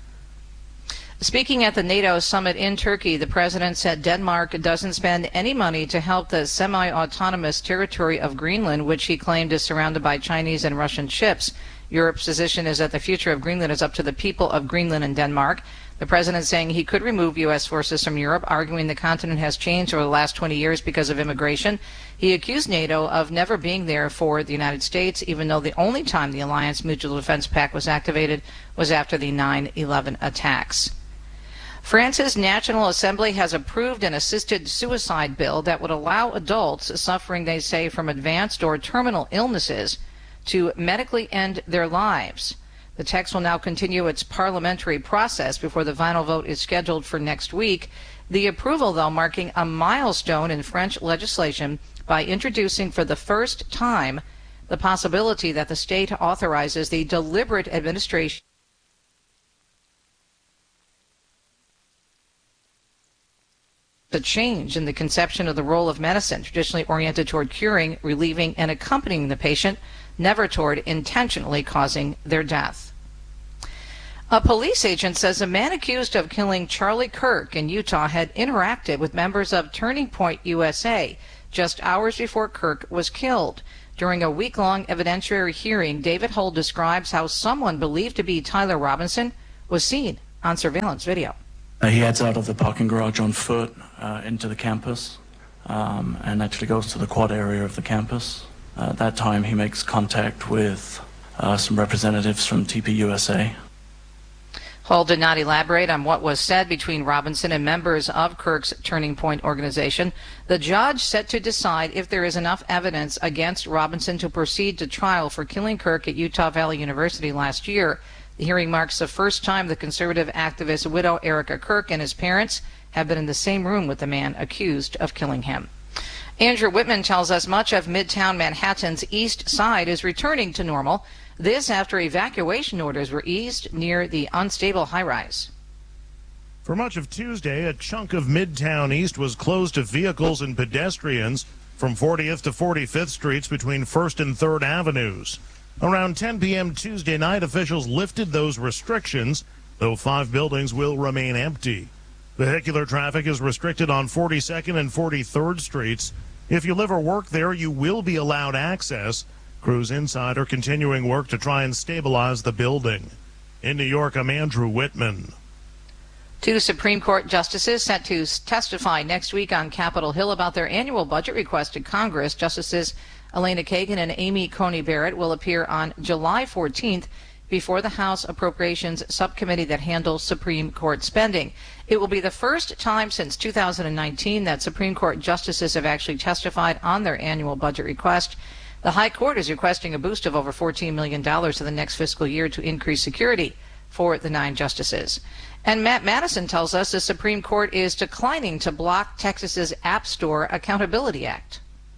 Speaking at the NATO summit in Turkey, the president said Denmark doesn't spend any money to help the semi-autonomous territory of Greenland, which he claimed is surrounded by Chinese and Russian ships. Europe's position is that the future of Greenland is up to the people of Greenland and Denmark. The president saying he could remove U.S. forces from Europe, arguing the continent has changed over the last 20 years because of immigration. He accused NATO of never being there for the United States, even though the only time the Alliance Mutual Defense Pact was activated was after the 9/11 attacks. France's National Assembly has approved an assisted suicide bill that would allow adults suffering, they say, from advanced or terminal illnesses to medically end their lives. The text will now continue its parliamentary process before the final vote is scheduled for next week. The approval, though, marking a milestone in French legislation by introducing for the first time the possibility that the state authorizes the deliberate administration a change in the conception of the role of medicine, traditionally oriented toward curing, relieving, and accompanying the patient, never toward intentionally causing their death. A police agent says a man accused of killing Charlie Kirk in Utah had interacted with members of Turning Point USA just hours before Kirk was killed. During a week-long evidentiary hearing, David Hull describes how someone believed to be Tyler Robinson was seen on surveillance video. He heads out of the parking garage on foot into the campus and actually goes to the quad area of the campus. At that time, he makes contact with some representatives from TPUSA. Hull did not elaborate on what was said between Robinson and members of Kirk's Turning Point organization. The judge set to decide if there is enough evidence against Robinson to proceed to trial for killing Kirk at Utah Valley University last year. The hearing marks the first time the conservative activist widow Erica Kirk and his parents have been in the same room with the man accused of killing him. Andrew Whitman tells us much of Midtown Manhattan's east side is returning to normal. This after evacuation orders were eased near the unstable high-rise. For much of Tuesday, a chunk of Midtown East was closed to vehicles and pedestrians from 40th to 45th Streets between 1st and 3rd Avenues. Around 10 p.m. Tuesday night, officials lifted those restrictions, though 5 buildings will remain empty. Vehicular traffic is restricted on 42nd and 43rd Streets. If you live or work there, you will be allowed access. Crews inside are continuing work to try and stabilize the building. In New York, I'm Andrew Whitman. 2 Supreme Court justices set to testify next week on Capitol Hill about their annual budget request to Congress. Justices Elena Kagan and Amy Coney Barrett will appear on July 14th before the House Appropriations Subcommittee that handles Supreme Court spending. It will be the first time since 2019 that Supreme Court justices have actually testified on their annual budget request. The High Court is requesting a boost of over $14 million in the next fiscal year to increase security for the 9 justices. And Matt Madison tells us the Supreme Court is declining to block Texas's App Store Accountability Act.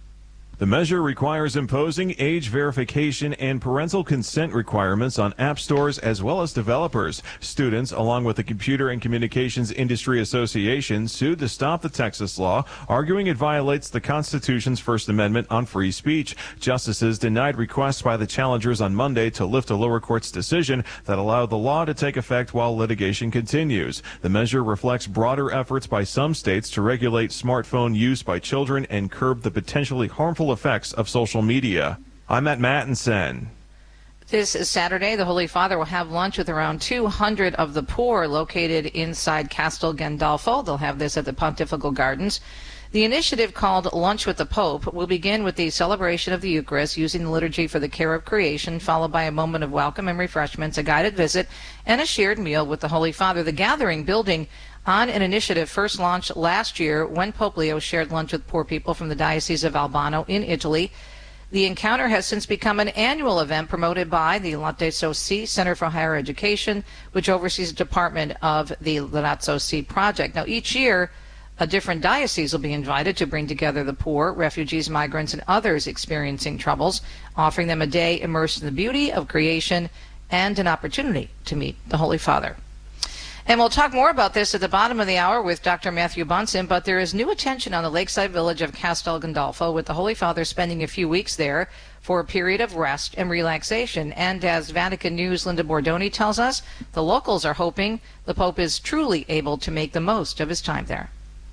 The measure requires imposing age verification and parental consent requirements on app stores as well as developers. Students, along with the Computer and Communications Industry Association, sued to stop the Texas law, arguing it violates the Constitution's First Amendment on free speech. Justices denied requests by the challengers on Monday to lift a lower court's decision that allowed the law to take effect while litigation continues. The measure reflects broader efforts by some states to regulate smartphone use by children and curb the potentially harmful effects of social media. I'm Matt Mattinson. This is Saturday. The Holy Father will have lunch with around 200 of the poor located inside Castel Gandolfo. They'll have this at the Pontifical Gardens. The initiative, called Lunch with the Pope, will begin with the celebration of the Eucharist using the liturgy for the care of creation, followed by a moment of welcome and refreshments, a guided visit, and a shared meal with the Holy Father. The gathering, building on an initiative first launched last year when Pope Leo shared lunch with poor people from the Diocese of Albano in Italy. The encounter has since become an annual event promoted by the Lazzo Si Center for Higher Education, which oversees the department of the Lazzo Si project. Now, each year, a different diocese will be invited to bring together the poor, refugees, migrants, and others experiencing troubles, offering them a day immersed in the beauty of creation and an opportunity to meet the Holy Father. And we'll talk more about this at the bottom of the hour with Dr. Matthew Bunson, but there is new attention on the lakeside village of Castel Gandolfo, with the Holy Father spending a few weeks there for a period of rest and relaxation. And as Vatican News' Linda Bordoni tells us, the locals are hoping the Pope is truly able to make the most of his time there.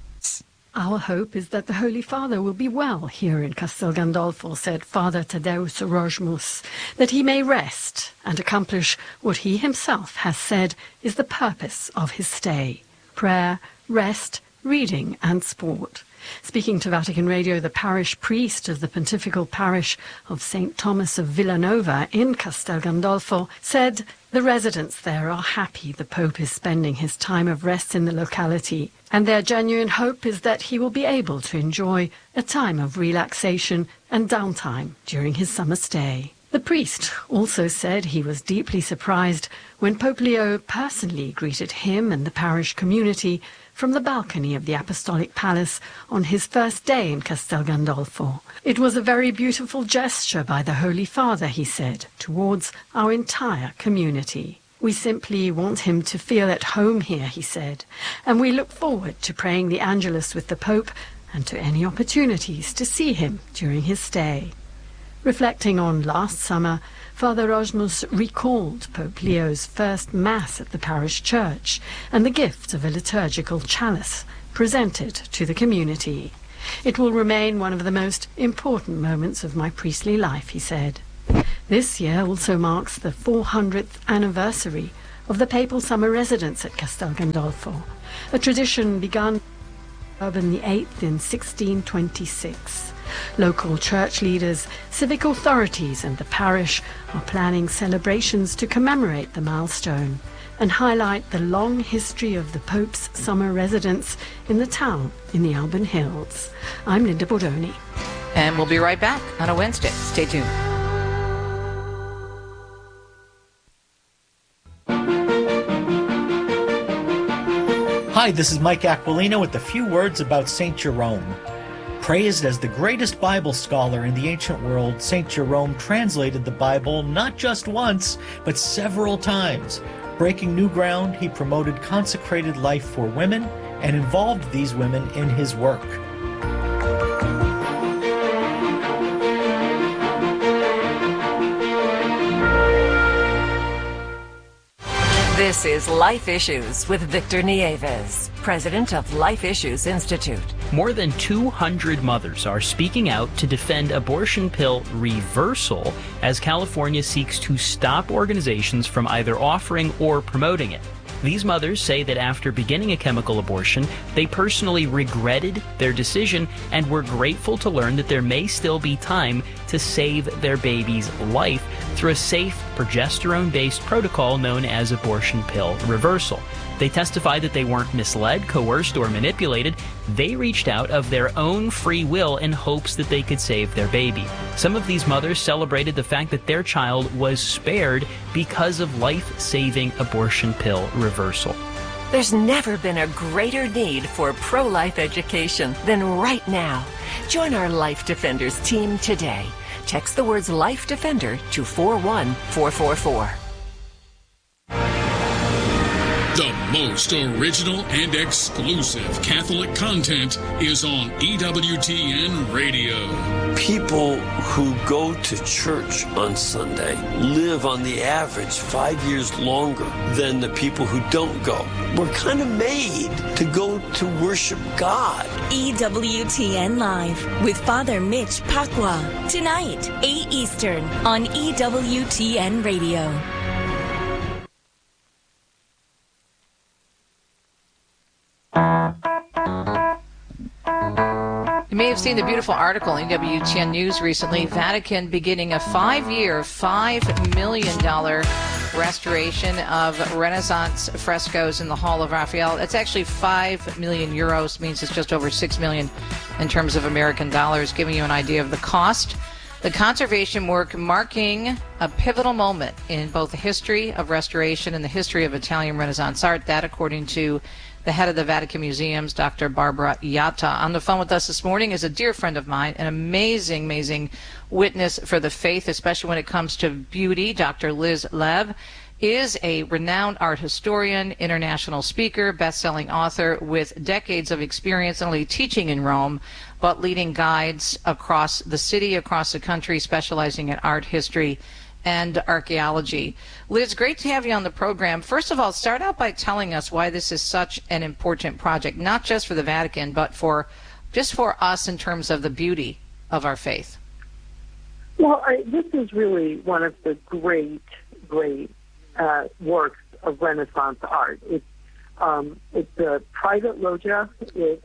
Our hope is that the Holy Father will be well here in Castel Gandolfo, said Father Tadeusz Rojmus, that he may rest and accomplish what he himself has said is the purpose of his stay: prayer, rest, reading and sport. Speaking to Vatican Radio, the parish priest of the Pontifical Parish of St. Thomas of Villanova in Castel Gandolfo said the residents there are happy the Pope is spending his time of rest in the locality, and their genuine hope is that he will be able to enjoy a time of relaxation and downtime during his summer stay. The priest also said he was deeply surprised when Pope Leo personally greeted him and the parish community from the balcony of the Apostolic Palace on his first day in Castel Gandolfo. It was a very beautiful gesture by the Holy Father, he said, towards our entire community. We simply want him to feel at home here, he said, and we look forward to praying the Angelus with the Pope and to any opportunities to see him during his stay. Reflecting on last summer, Father Rojmus recalled Pope Leo's first Mass at the parish church and the gift of a liturgical chalice presented to the community. It will remain one of the most important moments of my priestly life, he said. This year also marks the 400th anniversary of the papal summer residence at Castel Gandolfo, a tradition begun by Urban VIII in 1626. Local church leaders, civic authorities and the parish are planning celebrations to commemorate the milestone and highlight the long history of the Pope's summer residence in the town in the Alban Hills. I'm Linda Bordoni. And we'll be right back on a Wednesday. Stay tuned. Hi, this is Mike Aquilino with a few words about St. Jerome. Praised as the greatest Bible scholar in the ancient world, St. Jerome translated the Bible not just once, but several times. Breaking new ground, he promoted consecrated life for women and involved these women in his work. This is Life Issues with Victor Nieves, president of Life Issues Institute. More than 200 mothers are speaking out to defend abortion pill reversal as California seeks to stop organizations from either offering or promoting it. These mothers say that after beginning a chemical abortion, they personally regretted their decision and were grateful to learn that there may still be time to save their baby's life through a safe progesterone-based protocol known as abortion pill reversal. They testified that they weren't misled, coerced, or manipulated. They reached out of their own free will in hopes that they could save their baby. Some of these mothers celebrated the fact that their child was spared because of life-saving abortion pill reversal. There's never been a greater need for pro-life education than right now. Join our Life Defenders team today. Text the words Life Defender to 41444. The most original and exclusive Catholic content is on EWTN Radio. People who go to church on Sunday live on the average 5 years longer than the people who don't go. We're kind of made to go to worship God. EWTN Live with Father Mitch Pacwa. Tonight, 8 Eastern on EWTN Radio. You may have seen the beautiful article in WTN News recently. Vatican beginning a 5-year, $5 million restoration of Renaissance frescoes in the Hall of Raphael. It's actually 5 million euros, means it's just over 6 million in terms of American dollars, giving you an idea of the cost. The conservation work marking a pivotal moment in both the history of restoration and the history of Italian Renaissance art. That, according to the head of the Vatican Museums, Dr. Barbara Iatta. On the phone with us this morning is a dear friend of mine, an amazing, amazing witness for the faith, especially when it comes to beauty. Dr. Liz Lev is a renowned art historian, international speaker, best-selling author with decades of experience not only teaching in Rome, but leading guides across the city, across the country, specializing in art history and archaeology. Liz, great to have you on the program. First of all, start out by telling us why this is such an important project, not just for the Vatican, but for us in terms of the beauty of our faith. Well, this is really one of the great works of Renaissance art. It's a private loggia. It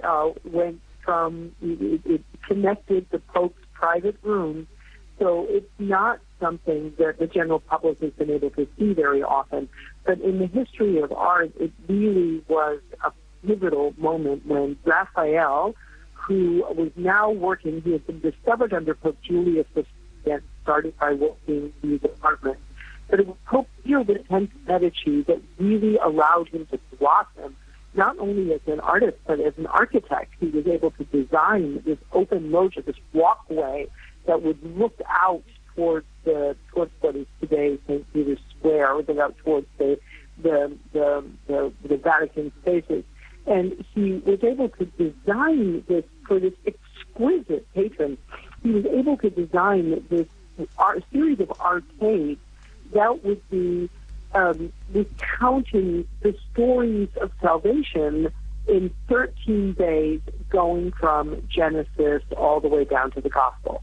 connected the Pope's private room, so it's not something that the general public has been able to see very often. But in the history of art, it really was a pivotal moment when Raphael, who was now working, he had been discovered under Pope Julius II, started by working in the department. But it was Pope Pio X Medici that really allowed him to blossom, not only as an artist, but as an architect. He was able to design this open loggia, this walkway that would look out towards what is today St. Peter's Square, or towards the the Vatican spaces. And he was able to design this for this exquisite patron. He was able to design this series of arcades that would be recounting the stories of salvation in 13 days, going from Genesis all the way down to the Gospel.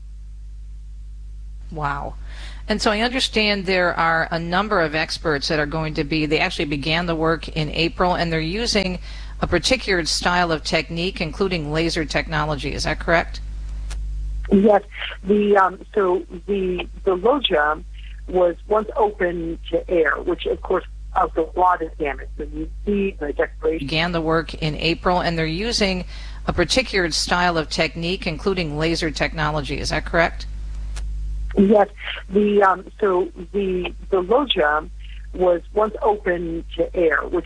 Wow. And so I understand there are a number of experts that are going to be, they actually began the work in April, and they're using a particular style of technique, including laser technology. Is that correct? Yes. So the loggia was once open to air, which of course caused a lot of damage. So you see the declaration. Began the work in April, and they're using a particular style of technique, including laser technology. Is that correct? Yes. So the loggia was once open to air, which